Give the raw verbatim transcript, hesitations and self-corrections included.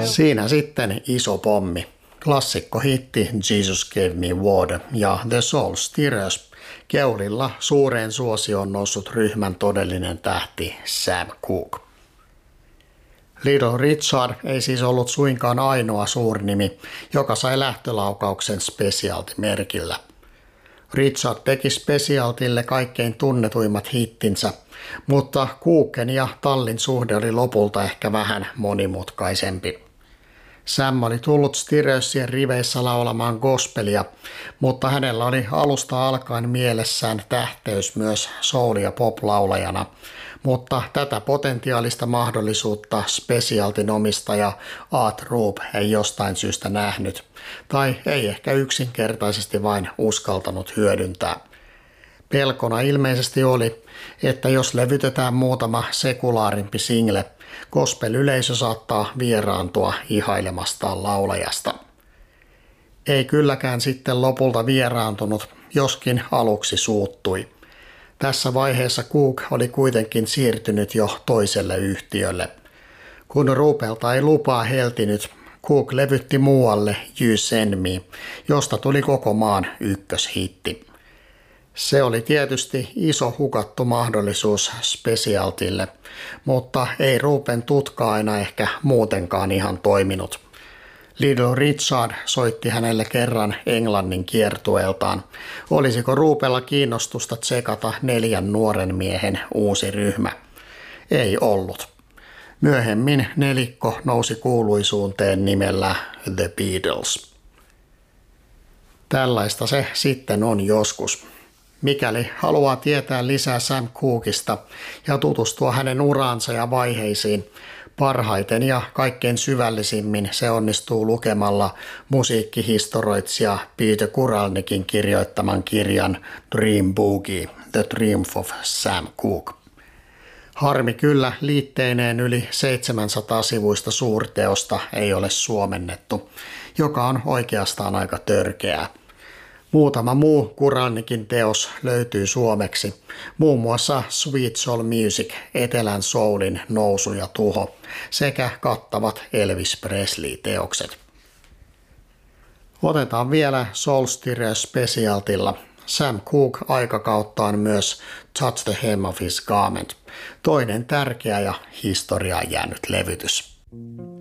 Siinä sitten iso pommi. Klassikko hitti Jesus Gave Me Water ja The Soul Stirrers. Keulilla suureen suosioon noussut ryhmän todellinen tähti Sam Cooke. Little Richard ei siis ollut suinkaan ainoa suurnimi, joka sai lähtölaukauksen Specialty-merkillä. Richard teki Specialtylle kaikkein tunnetuimmat hittinsä, mutta Cooken ja tallin suhde oli lopulta ehkä vähän monimutkaisempi. Sam oli tullut Stirrersien riveissä laulamaan gospelia, mutta hänellä oli alusta alkaen mielessään tähteys myös soul- ja pop-laulajana, mutta tätä potentiaalista mahdollisuutta Specialtyn omistaja Art Rupe ei jostain syystä nähnyt, tai ei ehkä yksinkertaisesti vain uskaltanut hyödyntää. Pelkona ilmeisesti oli, että jos levytetään muutama sekulaarimpi single, gospel-yleisö saattaa vieraantua ihailemastaan laulajasta. Ei kylläkään sitten lopulta vieraantunut, joskin aluksi suuttui. Tässä vaiheessa Cooke oli kuitenkin siirtynyt jo toiselle yhtiölle. Kun Rupelta ei lupaa heltinyt, Cooke levytti muualle You Send Me, josta tuli koko maan ykköshitti. Se oli tietysti iso hukattu mahdollisuus Specialtylle, mutta ei Rupen tutka aina ehkä muutenkaan ihan toiminut. Little Richard soitti hänelle kerran Englannin kiertueeltaan. Olisiko Rupella kiinnostusta tsekata neljän nuoren miehen uusi ryhmä? Ei ollut. Myöhemmin nelikko nousi kuuluisuuteen nimellä The Beatles. Tällaista se sitten on joskus. Mikäli haluaa tietää lisää Sam Cookesta ja tutustua hänen uraansa ja vaiheisiin, parhaiten ja kaikkein syvällisimmin se onnistuu lukemalla musiikkihistoroitsija Peter Kuralnikin kirjoittaman kirjan Dream Boogie, The Triumph of Sam Cooke. Harmi kyllä liitteineen yli seitsemänsataa sivuista suurteosta ei ole suomennettu, joka on oikeastaan aika törkeää. Muutama muu Kuralnikin teos löytyy suomeksi, muun muassa Sweet Soul Music, Etelän soulin nousu ja tuho sekä kattavat Elvis Presley-teokset. Otetaan vielä Soul Stirrers Specialtylla Sam Cooke aikakauttaan myös Touch the Hem of His Garment, toinen tärkeä ja historiaan jäänyt levytys.